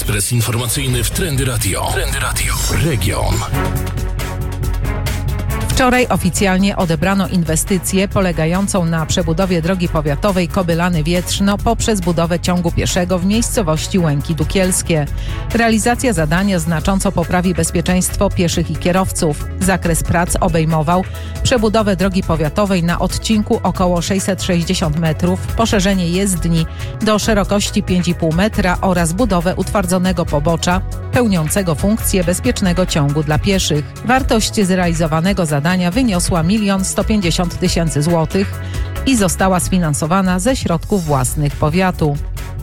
Ekspres informacyjny w Trendy Radio. Trendy Radio. Region. Wczoraj oficjalnie odebrano inwestycję polegającą na przebudowie drogi powiatowej Kobylany-Wietrzno poprzez budowę ciągu pieszego w miejscowości Łęki Dukielskie. Realizacja zadania znacząco poprawi bezpieczeństwo pieszych i kierowców. Zakres prac obejmował przebudowę drogi powiatowej na odcinku około 660 metrów, poszerzenie jezdni do szerokości 5,5 metra oraz budowę utwardzonego pobocza pełniącego funkcję bezpiecznego ciągu dla pieszych. Wartość zrealizowanego zadania wyniosła 1 150 000 złotych i została sfinansowana ze środków własnych powiatu.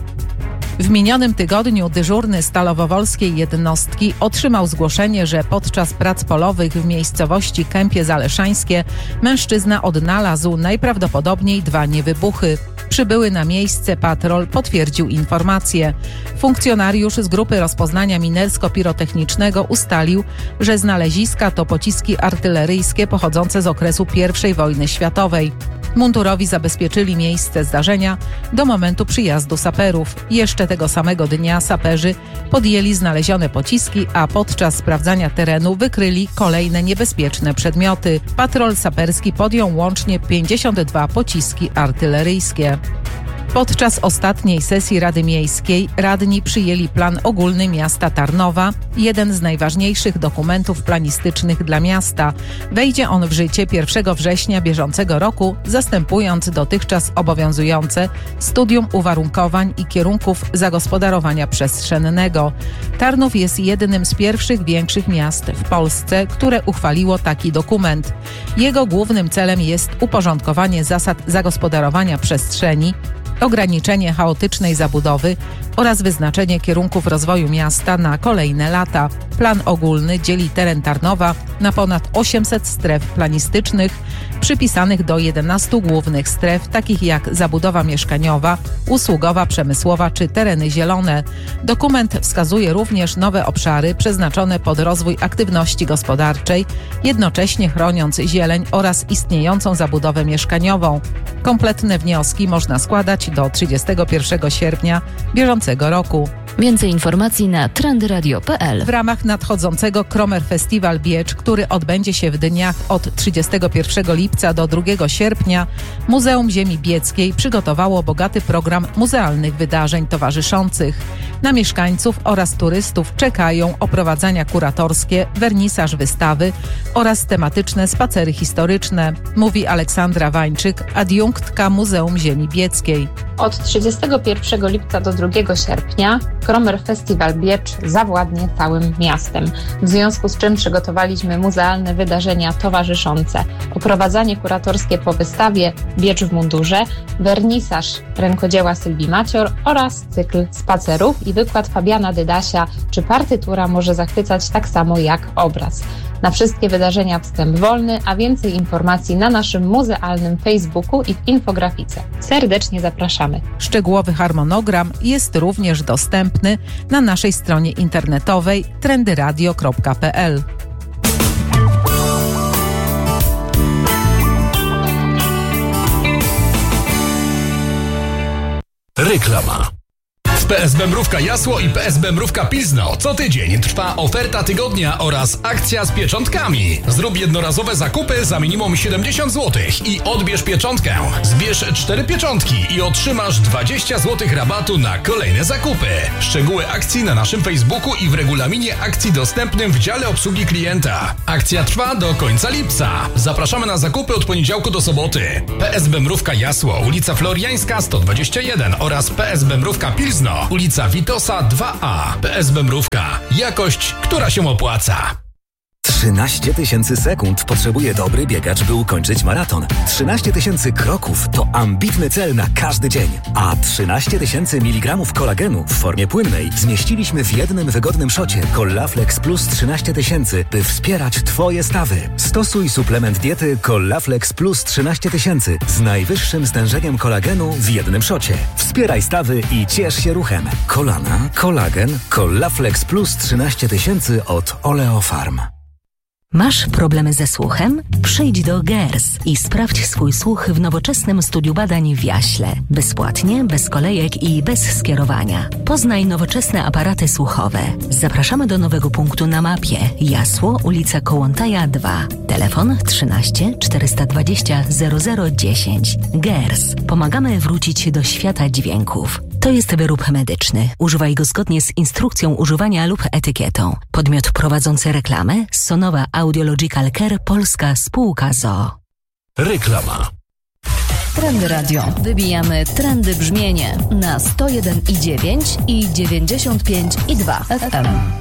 W minionym tygodniu dyżurny stalowowolskiej jednostki otrzymał zgłoszenie, że podczas prac polowych w miejscowości Kępie Zaleszańskie mężczyzna odnalazł najprawdopodobniej 2 niewybuchy. Przybyły na miejsce patrol potwierdził informację. Funkcjonariusz z grupy rozpoznania minersko-pirotechnicznego ustalił, że znaleziska to pociski artyleryjskie pochodzące z okresu I wojny światowej. Mundurowi zabezpieczyli miejsce zdarzenia do momentu przyjazdu saperów. Jeszcze tego samego dnia saperzy podjęli znalezione pociski, a podczas sprawdzania terenu wykryli kolejne niebezpieczne przedmioty. Patrol saperski podjął łącznie 52 pociski artyleryjskie. Podczas ostatniej sesji Rady Miejskiej radni przyjęli plan ogólny miasta Tarnowa, jeden z najważniejszych dokumentów planistycznych dla miasta. Wejdzie on w życie 1 września bieżącego roku, zastępując dotychczas obowiązujące studium uwarunkowań i kierunków zagospodarowania przestrzennego. Tarnów jest jednym z pierwszych większych miast w Polsce, które uchwaliło taki dokument. Jego głównym celem jest uporządkowanie zasad zagospodarowania przestrzeni, ograniczenie chaotycznej zabudowy oraz wyznaczenie kierunków rozwoju miasta na kolejne lata. Plan ogólny dzieli teren Tarnowa na ponad 800 stref planistycznych, przypisanych do 11 głównych stref, takich jak zabudowa mieszkaniowa, usługowa, przemysłowa czy tereny zielone. Dokument wskazuje również nowe obszary przeznaczone pod rozwój aktywności gospodarczej, jednocześnie chroniąc zieleń oraz istniejącą zabudowę mieszkaniową. Kompletne wnioski można składać do 31 sierpnia bieżącego roku. Więcej informacji na trendyradio.pl. W ramach nadchodzącego Kromer Festiwal Biecz, który odbędzie się w dniach od 31 lipca do 2 sierpnia, Muzeum Ziemi Bieckiej przygotowało bogaty program muzealnych wydarzeń towarzyszących. Na mieszkańców oraz turystów czekają oprowadzania kuratorskie, wernisaż wystawy oraz tematyczne spacery historyczne, mówi Aleksandra Wańczyk, adiunktka Muzeum Ziemi Bieckiej. Od 31 lipca do 2 sierpnia Kromer Festiwal Biecz zawładnie całym miastem, w związku z czym przygotowaliśmy muzealne wydarzenia towarzyszące. Oprowadzanie kuratorskie po wystawie Biecz w mundurze, wernisaż rękodzieła Sylwii Macior oraz cykl spacerów i wykład Fabiana Dydasia, czy partytura może zachwycać tak samo jak obraz. Na wszystkie wydarzenia wstęp wolny, a więcej informacji na naszym muzealnym Facebooku i w infografice. Serdecznie zapraszamy. Szczegółowy harmonogram jest również dostępny na naszej stronie internetowej trendyradio.pl. Reklama. W PSB Mrówka Jasło i PSB Mrówka Pilzno co tydzień trwa oferta tygodnia oraz akcja z pieczątkami. Zrób jednorazowe zakupy za minimum 70 zł i odbierz pieczątkę. Zbierz 4 pieczątki i otrzymasz 20 zł rabatu na kolejne zakupy. Szczegóły akcji na naszym Facebooku i w regulaminie akcji dostępnym w dziale obsługi klienta. Akcja trwa do końca lipca. Zapraszamy na zakupy od poniedziałku do soboty. PSB Mrówka Jasło, ulica Floriańska 121 oraz PSB Mrówka Pilzno, ulica Witosa 2A. PSB Mrówka. Jakość, która się opłaca. 13 000 sekund potrzebuje dobry biegacz, by ukończyć maraton. 13 000 kroków to ambitny cel na każdy dzień. A 13 000 mg kolagenu w formie płynnej zmieściliśmy w jednym wygodnym szocie Collaflex Plus 13 000, by wspierać Twoje stawy. Stosuj suplement diety Collaflex Plus 13 000 z najwyższym stężeniem kolagenu w jednym szocie. Wspieraj stawy i ciesz się ruchem. Kolana, kolagen, Collaflex Plus 13 000 od Oleofarm. Masz problemy ze słuchem? Przyjdź do GERS i sprawdź swój słuch w nowoczesnym studiu badań w Jaśle. Bezpłatnie, bez kolejek i bez skierowania. Poznaj nowoczesne aparaty słuchowe. Zapraszamy do nowego punktu na mapie. Jasło, ulica Kołłątaja 2. Telefon 13 420 0010. GERS. Pomagamy wrócić do świata dźwięków. To jest wyrób medyczny. Używaj go zgodnie z instrukcją używania lub etykietą. Podmiot prowadzący reklamę Sonowa Audiological Care Polska Spółka ZOO. Reklama. Trendy Radio. Wybijamy trendy brzmienie na 101,9 i 95,2 FM.